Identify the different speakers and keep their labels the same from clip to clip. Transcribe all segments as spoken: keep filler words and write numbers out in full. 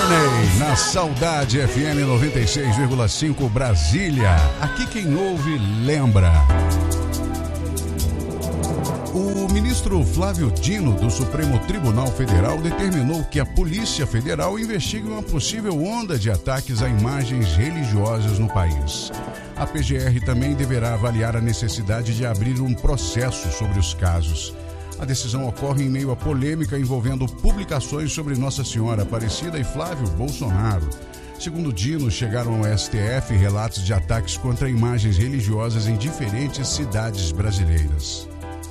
Speaker 1: Money, na Saudade F M noventa e seis vírgula cinco Brasília. Aqui quem ouve lembra. O ministro Flávio Dino, do Supremo Tribunal Federal, determinou que a Polícia Federal investigue uma possível onda de ataques a imagens religiosas no país. A P G R também deverá avaliar a necessidade de abrir um processo sobre os casos. A decisão ocorre em meio à polêmica envolvendo publicações sobre Nossa Senhora Aparecida e Flávio Bolsonaro. Segundo Dino, chegaram ao S T F relatos de ataques contra imagens religiosas em diferentes cidades brasileiras.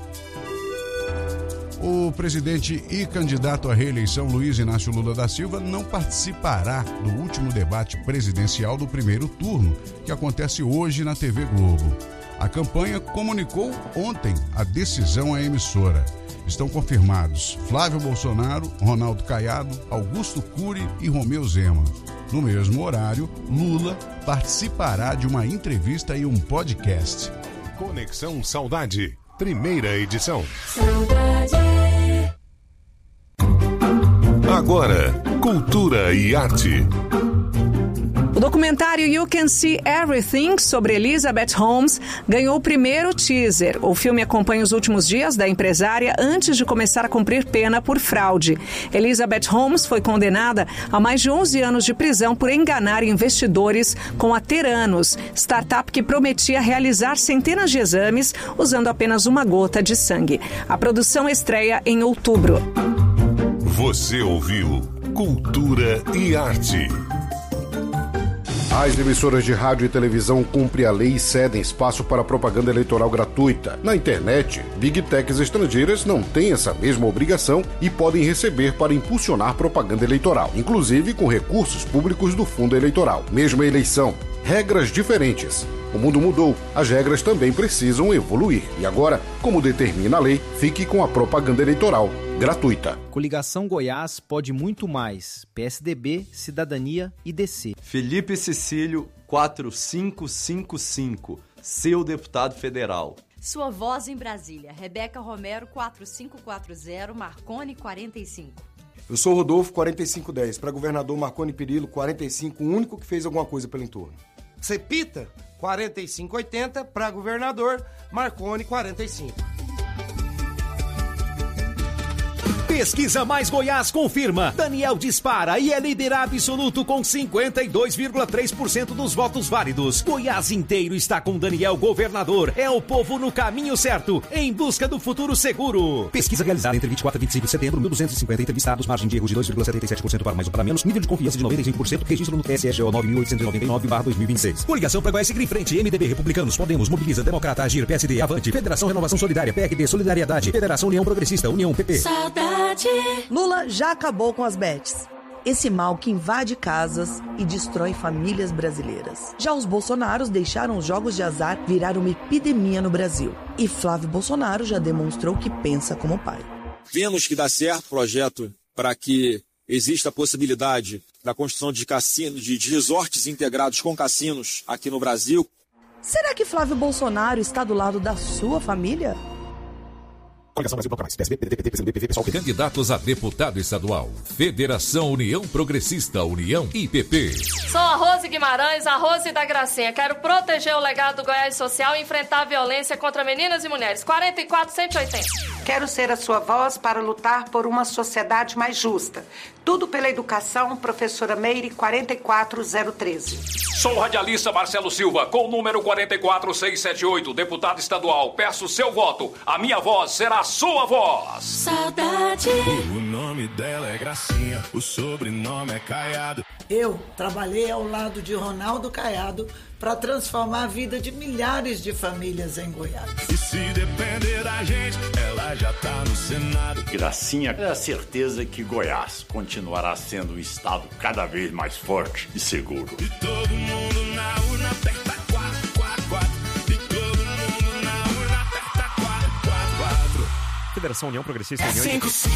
Speaker 1: O presidente e candidato à reeleição Luiz Inácio Lula da Silva não participará do último debate presidencial do primeiro turno, que acontece hoje na T V Globo. A campanha comunicou ontem a decisão à emissora. Estão confirmados Flávio Bolsonaro, Ronaldo Caiado, Augusto Cury e Romeu Zema. No mesmo horário, Lula participará de uma entrevista e um podcast.
Speaker 2: Conexão Saudade, primeira edição.
Speaker 3: Saudade.
Speaker 2: Agora, cultura e arte.
Speaker 4: O documentário You Can See Everything, sobre Elizabeth Holmes, ganhou o primeiro teaser. O filme acompanha os últimos dias da empresária antes de começar a cumprir pena por fraude. Elizabeth Holmes foi condenada a mais de onze anos de prisão por enganar investidores com a Theranos, startup que prometia realizar centenas de exames usando apenas uma gota de sangue. A produção estreia em outubro.
Speaker 2: Você ouviu Cultura e Arte.
Speaker 5: As emissoras de rádio e televisão cumprem a lei e cedem espaço para propaganda eleitoral gratuita. Na internet, Big Techs estrangeiras não têm essa mesma obrigação e podem receber para impulsionar propaganda eleitoral, inclusive com recursos públicos do fundo eleitoral. Mesma eleição, regras diferentes. O mundo mudou, as regras também precisam evoluir. E agora, como determina a lei, fique com a propaganda eleitoral gratuita.
Speaker 6: Coligação Goiás pode muito mais. P S D B, Cidadania e D C.
Speaker 7: Felipe Cecílio, quatro cinco cinco cinco, seu deputado federal.
Speaker 8: Sua voz em Brasília, Rebeca Romero, quatro cinco quatro zero, Marconi quarenta e cinco.
Speaker 9: Eu sou Rodolfo, quarenta e cinco dez, para governador Marconi Perillo, quarenta e cinco, o único que fez alguma coisa pelo entorno.
Speaker 10: Cepita, quarenta e cinco oitenta, para governador Marconi quarenta e cinco.
Speaker 11: Pesquisa Mais Goiás confirma. Daniel dispara e é líder absoluto com cinquenta e dois vírgula três por cento dos votos válidos. Goiás inteiro está com Daniel governador. É o povo no caminho certo, em busca do futuro seguro.
Speaker 12: Pesquisa realizada entre vinte e quatro e vinte e cinco de setembro, mil duzentos e cinquenta entrevistados, margem de erro de dois vírgula setenta e sete por cento para mais ou para menos, nível de confiança de noventa e cinco por cento, registro no T S E G O nove mil oitocentos e noventa e nove barra dois mil e vinte e seis.
Speaker 11: Coligação para Goiás seguir em frente. M D B, Republicanos, Podemos, Mobiliza, Democrata, Agir, P S D, Avante, Federação Renovação Solidária, P R D, Solidariedade, Federação União Progressista, União P P.
Speaker 3: Saudade.
Speaker 13: Lula já acabou com as bets. Esse mal que invade casas e destrói famílias brasileiras. Já os Bolsonaros deixaram os jogos de azar virar uma epidemia no Brasil. E Flávio Bolsonaro já demonstrou que pensa como pai.
Speaker 14: Vemos que dá certo o projeto para que exista a possibilidade da construção de cassinos, de, de resorts integrados com cassinos aqui no Brasil.
Speaker 13: Será que Flávio Bolsonaro está do lado da sua família?
Speaker 15: Candidatos a deputado estadual. Federação União Progressista, União I P P.
Speaker 16: Sou a Rose Guimarães, a Rose da Gracinha. Quero proteger o legado do Goiás Social e enfrentar a violência contra meninas e mulheres. quarenta e quatro, cento e oitenta.
Speaker 17: Quero ser a sua voz para lutar por uma sociedade mais justa. Tudo pela educação, professora Meire, quarenta e quatro zero treze.
Speaker 18: Sou o radialista Marcelo Silva, com o número quarenta e quatro seiscentos e setenta e oito, deputado estadual. Peço seu voto. A minha voz será a sua voz.
Speaker 3: Saudade.
Speaker 19: O nome dela é Gracinha, o sobrenome é Caiado.
Speaker 20: Eu trabalhei ao lado de Ronaldo Caiado para transformar a vida de milhares de famílias em Goiás.
Speaker 19: E se depender da gente, ela já tá no Senado.
Speaker 21: Gracinha é a certeza que Goiás continuará sendo um estado cada vez mais forte e seguro.
Speaker 19: E todo mundo na urna aperta quatro quatro quatro. E todo mundo na urna aperta quatro quatro quatro.
Speaker 11: Federação União Progressista, União
Speaker 3: cinco, cinco.